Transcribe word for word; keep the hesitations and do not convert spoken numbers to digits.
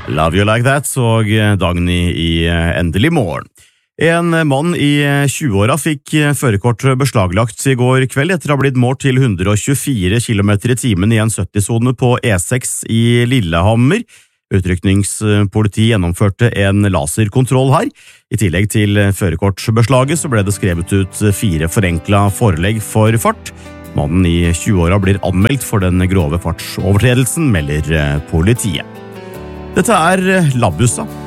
Love You Like That og Dagny i Endelig morgen. En mann i tjueåra fikk førerkort beslaglagt i går kveld etter å ha blitt målt til hundre og tjuefire kilometer i timen i en sytti-sone på E seks i Lillehammer. Utrykningspoliti gjennomførte en laserkontroll her. I tillegg til førerkortbeslaget så ble det skrevet ut fire forenkla forelegg for fart. Mannen i tjueåra blir anmeldt for den grove fartsovertredelsen, melder politiet. Dette er Labbussa.